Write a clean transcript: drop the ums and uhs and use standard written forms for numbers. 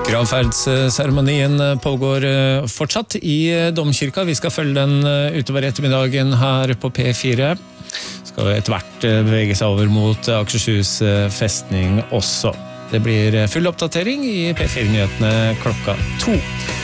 Gravferdsseremonien pågår fortsatt i Domkirka. Vi skal følge den utover ettermiddagen her på P4. Skal etter hvert bevege seg over mot Akershus festning også. Det blir full oppdatering i P4-nyhetene klokka 2.